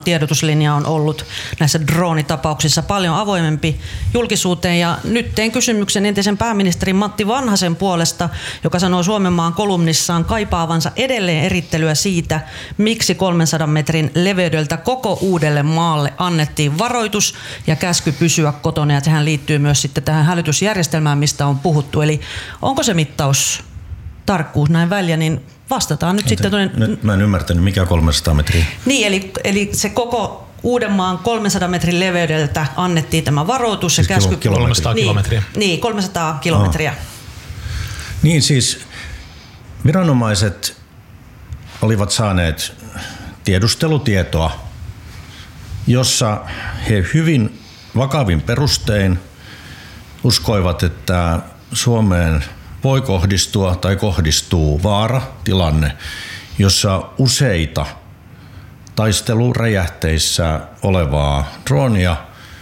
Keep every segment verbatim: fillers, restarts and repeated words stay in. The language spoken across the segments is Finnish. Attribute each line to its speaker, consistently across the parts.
Speaker 1: Tiedotuslinja on ollut näissä droonitapauksissa paljon avoimempi julkisuuteen ja nyt teen kysymyksen entisen pääministerin Matti Vanhasen puolesta, joka sanoo Suomenmaan kolumnissaan kaipaavansa edelleen erittelyä siitä, miksi kolmensadan metrin leveydeltä koko uudelle maalle annettiin varoitus ja käsky pysyä kotona, ja sehän liittyy myös sitten tähän hälytysjärjestelmään, mistä on puhuttu. Eli onko se mittaus tarkkuus näin väliä, niin vastataan nyt, nyt sitten tuonne.
Speaker 2: Nyt mä en ymmärtänyt, mikä kolmesataa metriä.
Speaker 1: Niin, eli, eli se koko Uudenmaan kolmensadan metrin leveydeltä annettiin tämä varoitus ja
Speaker 3: siis
Speaker 1: käsky.
Speaker 3: kolmesataa kilometriä.
Speaker 1: Niin, niin kolmesataa kilometriä.
Speaker 2: Oh. Niin siis viranomaiset olivat saaneet tiedustelutietoa, jossa he hyvin vakavin perustein uskoivat, että Suomeen voi kohdistua tai kohdistuu vaaratilanne, jossa useita taisteluräjähteissä olevaa droonia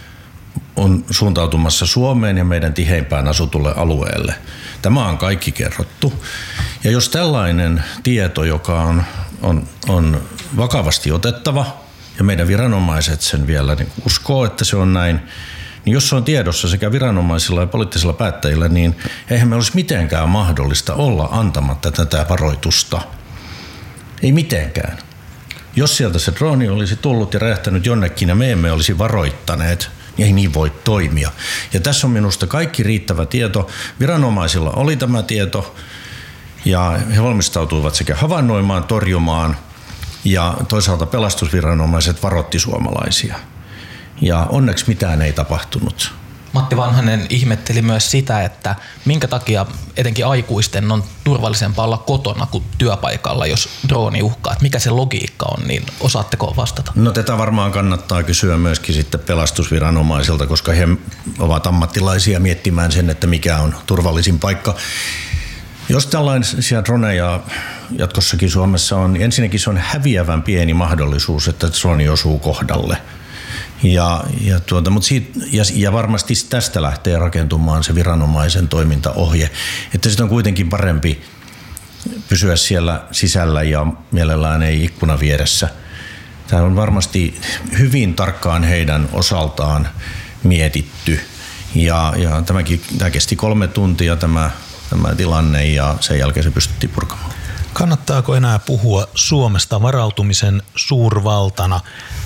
Speaker 2: on suuntautumassa Suomeen ja meidän tiheimpään asutulle alueelle. Tämä on kaikki kerrottu. Ja jos tällainen tieto, joka on, on, on vakavasti otettava, ja meidän viranomaiset sen vielä niin uskoo, että se on näin, niin jos se on tiedossa sekä viranomaisilla ja poliittisilla päättäjillä, niin eihän me olisi mitenkään mahdollista olla antamatta tätä varoitusta. Ei mitenkään. Jos sieltä se drooni olisi tullut ja räjähtänyt jonnekin ja me emme olisi varoittaneet, niin ei niin voi toimia. Ja tässä on minusta kaikki riittävä tieto. Viranomaisilla oli tämä tieto ja he valmistautuivat sekä havainnoimaan, torjumaan ja toisaalta pelastusviranomaiset varoitti suomalaisia. Ja onneksi mitään ei tapahtunut.
Speaker 4: Matti Vanhanen ihmetteli myös sitä, että minkä takia etenkin aikuisten on turvallisempaa olla kotona kuin työpaikalla, jos drooni uhkaa. Että mikä se logiikka on, niin osaatteko vastata?
Speaker 2: No tätä varmaan kannattaa kysyä myöskin sitten pelastusviranomaisilta, koska he ovat ammattilaisia miettimään sen, että mikä on turvallisin paikka. Jos tällaisia droneja jatkossakin Suomessa on, niin ensinnäkin se on häviävän pieni mahdollisuus, että droni osuu kohdalle. Ja, ja, tuota, mutta siitä, ja, ja varmasti tästä lähtee rakentumaan se viranomaisen toimintaohje, että sitten on kuitenkin parempi pysyä siellä sisällä ja mielellään ei ikkuna vieressä. Tämä on varmasti hyvin tarkkaan heidän osaltaan mietitty ja, ja tämäkin, tämä kesti kolme tuntia tämä, tämä tilanne ja sen jälkeen se pystyttiin purkamaan.
Speaker 3: Kannattaako enää puhua Suomesta varautumisen suurvaltana?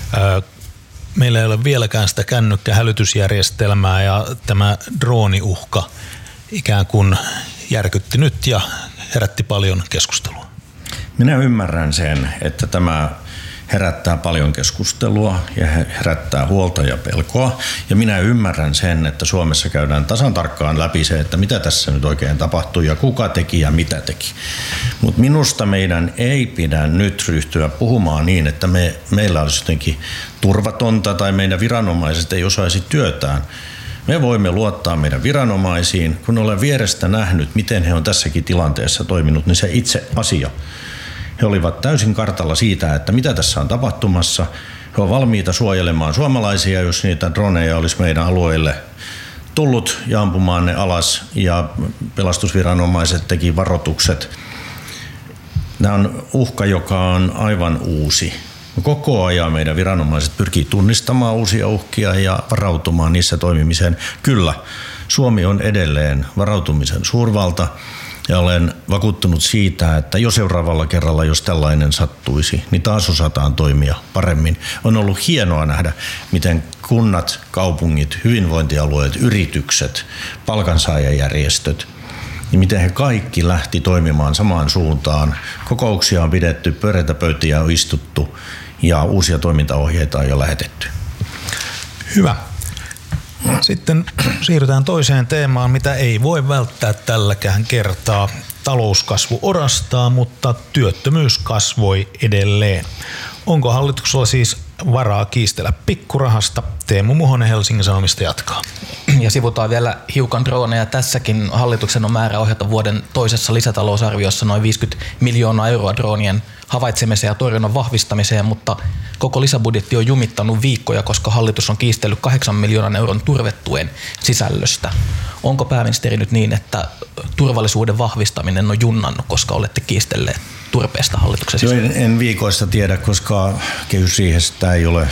Speaker 3: Meillä ei ole vieläkään sitä kännykkähälytysjärjestelmää ja tämä drooniuhka ikään kuin järkytti nyt ja herätti paljon keskustelua.
Speaker 2: Minä ymmärrän sen, että tämä herättää paljon keskustelua ja herättää huolta ja pelkoa. Ja minä ymmärrän sen, että Suomessa käydään tasan tarkkaan läpi se, että mitä tässä nyt oikein tapahtui ja kuka teki ja mitä teki. Mutta minusta meidän ei pidä nyt ryhtyä puhumaan niin, että me, meillä olisi jotenkin turvatonta tai meidän viranomaiset ei osaisi työtään. Me voimme luottaa meidän viranomaisiin. Kun olen vierestä nähnyt, miten he on tässäkin tilanteessa toiminut, niin se itse asia. He olivat täysin kartalla siitä, että mitä tässä on tapahtumassa. He ovat valmiita suojelemaan suomalaisia, jos niitä droneja olisi meidän alueille tullut ja ampumaan ne alas. Ja pelastusviranomaiset teki varoitukset. Tämä on uhka, joka on aivan uusi. Koko ajan meidän viranomaiset pyrkii tunnistamaan uusia uhkia ja varautumaan niissä toimimiseen. Kyllä, Suomi on edelleen varautumisen suurvalta. Ja olen vakuuttunut siitä, että jo seuraavalla kerralla, jos tällainen sattuisi, niin taas osataan toimia paremmin. On ollut hienoa nähdä, miten kunnat, kaupungit, hyvinvointialueet, yritykset, palkansaajajärjestöt, niin miten he kaikki lähti toimimaan samaan suuntaan. Kokouksia on pidetty, pöydätä pöytiä on istuttu ja uusia toimintaohjeita on jo lähetetty.
Speaker 3: Hyvä. Sitten siirrytään toiseen teemaan, mitä ei voi välttää tälläkään kertaa. Talouskasvu orastaa, mutta työttömyys kasvoi edelleen. Onko hallituksella siis varaa kiistellä pikkurahasta? Teemu Muhonen Helsingin Sanomista jatkaa.
Speaker 4: Ja sivutaan vielä hiukan droneja. Tässäkin hallituksen on määrä ohjata vuoden toisessa lisätalousarviossa noin viisikymmentä miljoonaa euroa droonien havaitsemiseen ja torjunnan vahvistamiseen, mutta koko lisäbudjetti on jumittanut viikkoja, koska hallitus on kiistellyt kahdeksan miljoonan euron turvetuen sisällöstä. Onko pääministeri nyt niin, että turvallisuuden vahvistaminen on junnannut, koska olette kiistelleet turpeesta hallituksen sisällä?
Speaker 2: En, en viikoista tiedä, koska kehysriihestä ei ole